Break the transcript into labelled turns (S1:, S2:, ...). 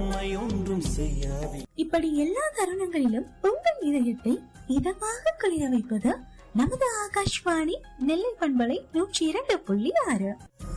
S1: உண்மை ஒன்றும் செய்யாதே.
S2: இப்படி எல்லா தருணங்களிலும் உங்கள் இதயத்தை இதமாக குளிர வைப்பது நமது ஆகாஷ்வாணி நெல்லை பண்பலை 102.6.